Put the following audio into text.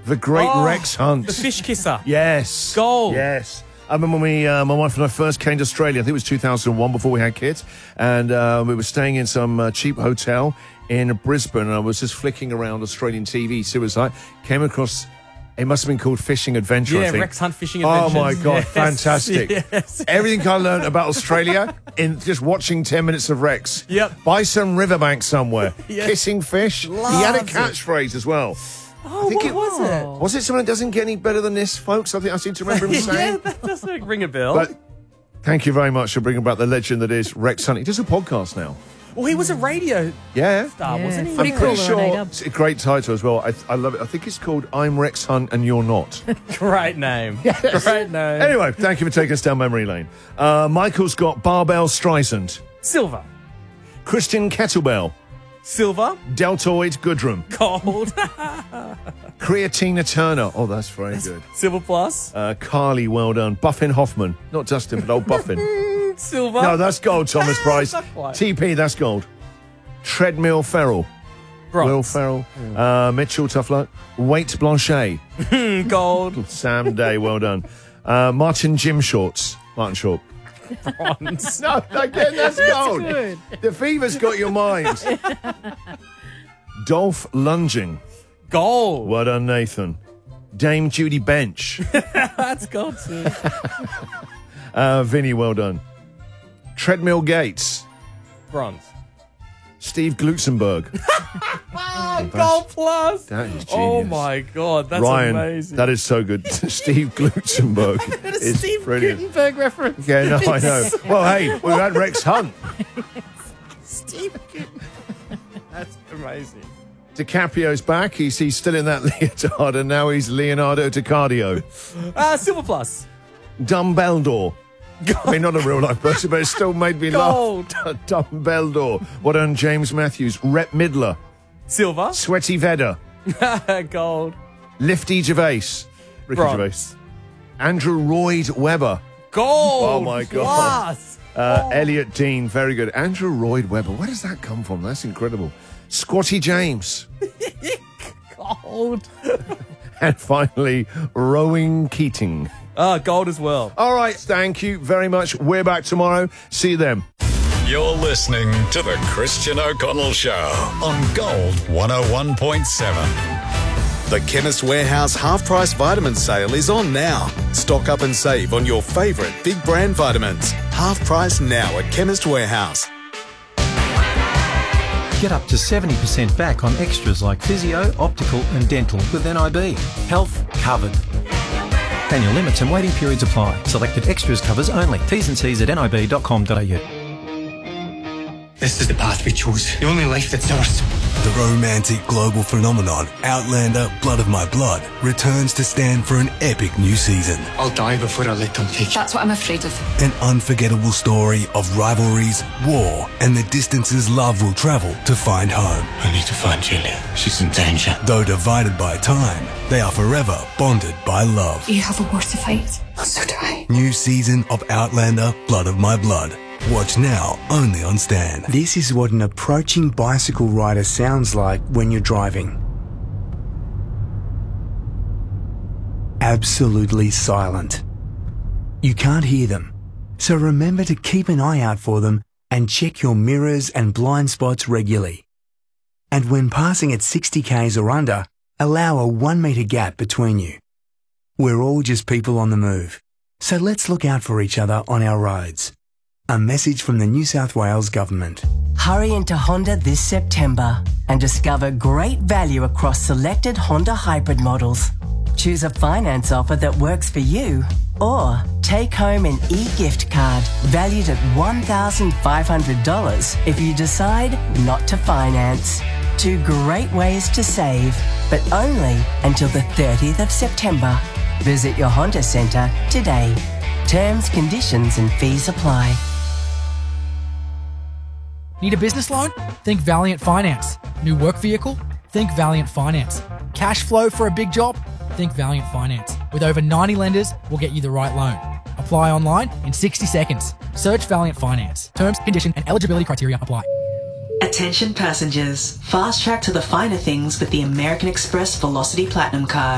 The great Rex Hunt. The fish kisser. Yes. Gold. Yes. I remember when my wife and I first came to Australia, I think it was 2001, before we had kids, and we were staying in some cheap hotel in Brisbane, and I was just flicking around Australian TV, so it was like, came across, it must have been called Fishing Adventure, I think. Rex Hunt Fishing Adventures. Oh my God, yes. fantastic. Yes. Everything I learned about Australia in just watching 10 minutes of Rex. Yep. By some riverbank somewhere, Yes. kissing fish. He had a catchphrase as well. Oh, what was it? Was it something that doesn't get any better than this, folks? I think I seem to remember him saying. Yeah, that doesn't ring a bell. But thank you very much for bringing back the legend that is Rex Hunt. He does a podcast now. Well, he was a radio star, wasn't he? I'm pretty sure it's a great title as well. I love it. I think it's called I'm Rex Hunt and You're Not. Great name. Yes. Great name. Anyway, thank you for taking us down memory lane. Michael's got Barbell Streisand. Silver. Christian Kettlebell. Silver. Deltoid Goodrum. Gold. Creatina Turner. Oh, that's very good. Silver plus. Carly, well done. Buffin Hoffman. Not Dustin, but old Buffin. Silver. No, that's gold, Thomas Price. Not quite. TP, that's gold. Treadmill Ferrell. Bronze. Will Ferrell. Mitchell, tough luck. Waite Blanchet. Gold. Sam Day, well done. Martin Jim Shorts. Martin Short. Bronze. No, again, that's gold. Good. The fever's got your mind. Dolph Lunging. Gold. Well done, Nathan. Dame Judy Bench. That's gold too. Vinny, well done. Treadmill Gates. Bronze. Steve Glutzenberg. Gold plus. That is genius. Oh my God, that's Ryan, amazing. that is so good. Steve Glutzenberg is Steve brilliant. Gutenberg reference. Yeah, no, I know. Well, hey, we've had Rex Hunt. Steve. That's amazing. DiCaprio's back. He's still in that leotard, and now he's Leonardo DiCardio. Silver plus. Dumbledore. I mean, not a real life person, but it still made me Gold. laugh. Dumbledore. What on James Matthews? Rhett Midler. Silver. Sweaty Vedder. Gold. Lifty Gervais. Ricky Bronze. Gervais. Andrew Lloyd Webber. Gold. Oh, my God. Plus. Elliot Dean. Very good. Andrew Lloyd Webber. Where does that come from? That's incredible. Squatty James. Gold. And finally, Rowing Keating. Gold as well. All right, thank you very much. We're back tomorrow. See you then. You're listening to The Christian O'Connell Show on Gold 101.7. The Chemist Warehouse half-price vitamin sale is on now. Stock up and save on your favourite big brand vitamins. Half price now at Chemist Warehouse. Get up to 70% back on extras like physio, optical and dental with NIB. Health covered. Annual limits and waiting periods apply. Selected extras covers only. T's and C's at nib.com.au. This is the path we chose. The only life that's ours. The romantic global phenomenon, Outlander Blood of My Blood, returns to stand for an epic new season. I'll die before I let them take you. That's what I'm afraid of. An unforgettable story of rivalries, war, and the distances love will travel to find home. I need to find Julia. She's in danger. Though divided by time, they are forever bonded by love. You have a war to fight. So do I. New season of Outlander Blood of My Blood. Watch now, only on Stan. This is what an approaching bicycle rider sounds like when you're driving. Absolutely silent. You can't hear them, so remember to keep an eye out for them and check your mirrors and blind spots regularly. And when passing at 60 k's or under, allow a 1 metre gap between you. We're all just people on the move, so let's look out for each other on our roads. A message from the New South Wales Government. Hurry into Honda this September and discover great value across selected Honda hybrid models. Choose a finance offer that works for you or take home an e-gift card valued at $1,500 if you decide not to finance. 2 great ways to save, but only until the 30th of September. Visit your Honda Centre today. Terms, conditions and fees apply. Need a business loan? Think Valiant Finance. New work vehicle? Think Valiant Finance. Cash flow for a big job? Think Valiant Finance. With over 90 lenders, we'll get you the right loan. Apply online in 60 seconds. Search Valiant Finance. Terms, conditions and eligibility criteria apply. Attention passengers. Fast track to the finer things with the American Express Velocity Platinum card.